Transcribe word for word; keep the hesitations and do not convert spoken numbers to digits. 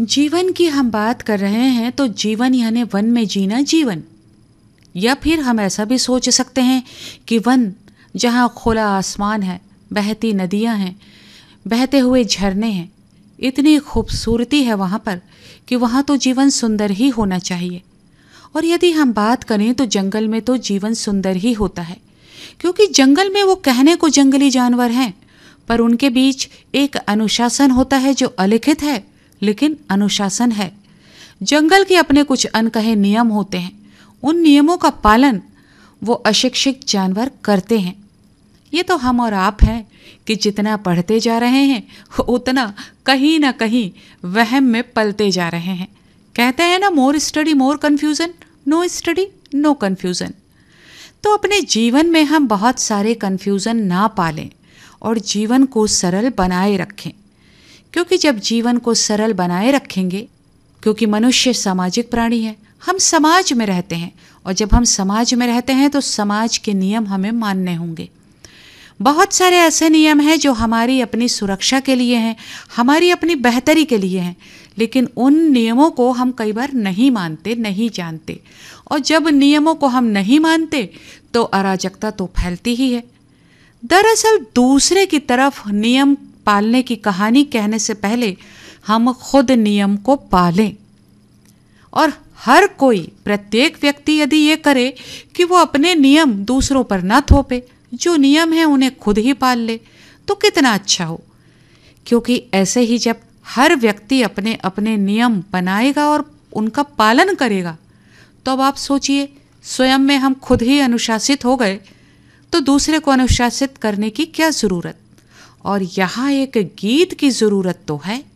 जीवन की हम बात कर रहे हैं तो जीवन यानी वन में जीना जीवन, या फिर हम ऐसा भी सोच सकते हैं कि वन जहाँ खुला आसमान है, बहती नदियाँ हैं, बहते हुए झरने हैं, इतनी खूबसूरती है वहाँ पर कि वहाँ तो जीवन सुंदर ही होना चाहिए। और यदि हम बात करें तो जंगल में तो जीवन सुंदर ही होता है, क्योंकि जंगल में वो कहने को जंगली जानवर हैं, पर उनके बीच एक अनुशासन होता है जो अलिखित है लेकिन अनुशासन है। जंगल के अपने कुछ अनकहे नियम होते हैं, उन नियमों का पालन वो अशिक्षित जानवर करते हैं। ये तो हम और आप हैं कि जितना पढ़ते जा रहे हैं उतना कहीं ना कहीं वहम में पलते जा रहे हैं। कहते हैं ना, more study more confusion, no study no confusion. तो अपने जीवन में हम बहुत सारे कन्फ्यूज़न ना पालें और जीवन को सरल बनाए रखें, क्योंकि जब जीवन को सरल बनाए रखेंगे, क्योंकि मनुष्य सामाजिक प्राणी है, हम समाज में रहते हैं, और जब हम समाज में रहते हैं तो समाज के नियम हमें मानने होंगे। बहुत सारे ऐसे नियम हैं जो हमारी अपनी सुरक्षा के लिए हैं, हमारी अपनी बेहतरी के लिए हैं, लेकिन उन नियमों को हम कई बार नहीं मानते, नहीं जानते। और जब नियमों को हम नहीं मानते तो अराजकता तो फैलती ही है। दरअसल दूसरे की तरफ नियम पालने की कहानी कहने से पहले हम खुद नियम को पालें। और हर कोई, प्रत्येक व्यक्ति यदि ये करे कि वो अपने नियम दूसरों पर ना थोपे, जो नियम है उन्हें खुद ही पाल ले, तो कितना अच्छा हो। क्योंकि ऐसे ही जब हर व्यक्ति अपने अपने नियम बनाएगा और उनका पालन करेगा, तो अब आप सोचिए, स्वयं में हम खुद ही अनुशासित हो गए तो दूसरे को अनुशासित करने की क्या ज़रूरत। और यहाँ एक गीत की ज़रूरत तो है।